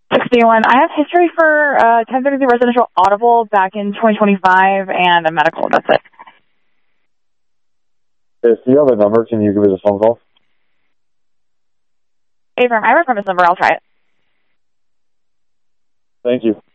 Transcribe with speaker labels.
Speaker 1: 61. I have history for 1033 residential audible back in 2025 and a medical. That's it.
Speaker 2: If you have a number, can you give us a phone call?
Speaker 1: Hey, firm, I read from this number. I'll try it.
Speaker 2: Thank you.